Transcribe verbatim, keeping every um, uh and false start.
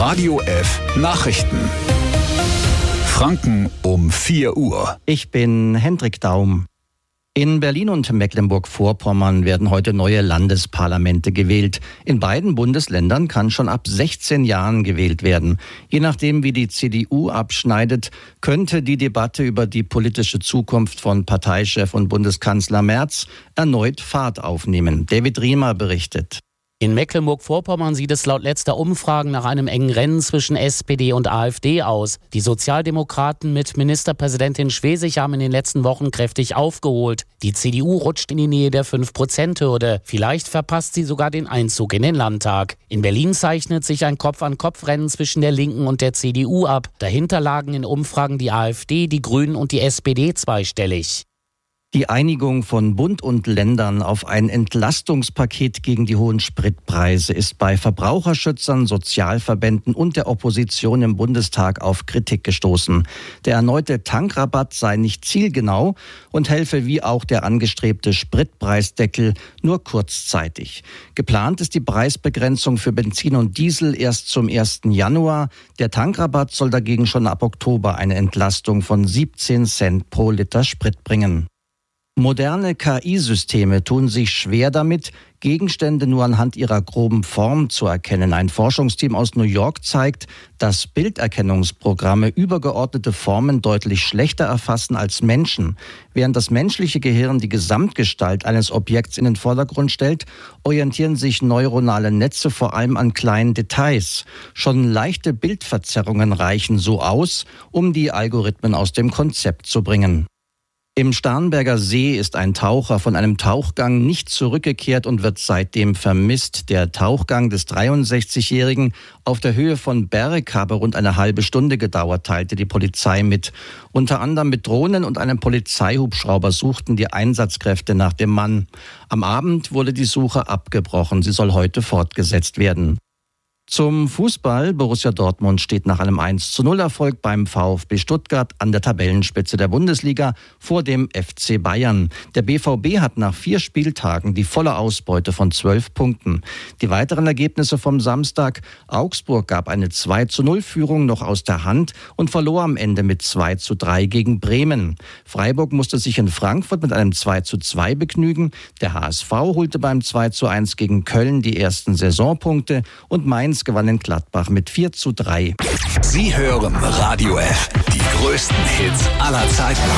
Radio F Nachrichten. Franken um vier Uhr. Ich bin Hendrik Daum. In Berlin und Mecklenburg-Vorpommern werden heute neue Landesparlamente gewählt. In beiden Bundesländern kann schon ab sechzehn Jahren gewählt werden. Je nachdem, wie die C D U abschneidet, könnte die Debatte über die politische Zukunft von Parteichef und Bundeskanzler Merz erneut Fahrt aufnehmen. David Riemer berichtet. In Mecklenburg-Vorpommern sieht es laut letzter Umfragen nach einem engen Rennen zwischen S P D und AfD aus. Die Sozialdemokraten mit Ministerpräsidentin Schwesig haben in den letzten Wochen kräftig aufgeholt. Die C D U rutscht in die Nähe der fünf Prozent Hürde. Vielleicht verpasst sie sogar den Einzug in den Landtag. In Berlin zeichnet sich ein Kopf-an-Kopf-Rennen zwischen der Linken und der C D U ab. Dahinter lagen in Umfragen die AfD, die Grünen und die S P D zweistellig. Die Einigung von Bund und Ländern auf ein Entlastungspaket gegen die hohen Spritpreise ist bei Verbraucherschützern, Sozialverbänden und der Opposition im Bundestag auf Kritik gestoßen. Der erneute Tankrabatt sei nicht zielgenau und helfe wie auch der angestrebte Spritpreisdeckel nur kurzzeitig. Geplant ist die Preisbegrenzung für Benzin und Diesel erst zum ersten Januar. Der Tankrabatt soll dagegen schon ab Oktober eine Entlastung von siebzehn Cent pro Liter Sprit bringen. Moderne K I-Systeme tun sich schwer damit, Gegenstände nur anhand ihrer groben Form zu erkennen. Ein Forschungsteam aus New York zeigt, dass Bilderkennungsprogramme übergeordnete Formen deutlich schlechter erfassen als Menschen. Während das menschliche Gehirn die Gesamtgestalt eines Objekts in den Vordergrund stellt, orientieren sich neuronale Netze vor allem an kleinen Details. Schon leichte Bildverzerrungen reichen so aus, um die Algorithmen aus dem Konzept zu bringen. Im Starnberger See ist ein Taucher von einem Tauchgang nicht zurückgekehrt und wird seitdem vermisst. Der Tauchgang des dreiundsechzigjährigen auf der Höhe von Berg habe rund eine halbe Stunde gedauert, teilte die Polizei mit. Unter anderem mit Drohnen und einem Polizeihubschrauber suchten die Einsatzkräfte nach dem Mann. Am Abend wurde die Suche abgebrochen. Sie soll heute fortgesetzt werden. Zum Fußball. Borussia Dortmund steht nach einem eins zu null Erfolg beim VfB Stuttgart an der Tabellenspitze der Bundesliga vor dem F C Bayern. Der B V B hat nach vier Spieltagen die volle Ausbeute von zwölf Punkten. Die weiteren Ergebnisse vom Samstag. Augsburg gab eine zwei zu null Führung noch aus der Hand und verlor am Ende mit zwei zu drei gegen Bremen. Freiburg musste sich in Frankfurt mit einem zwei zu zwei begnügen. Der H S V holte beim zwei zu eins gegen Köln die ersten Saisonpunkte und Mainz gewann in Gladbach mit vier zu drei. Sie hören Radio F, die größten Hits aller Zeiten.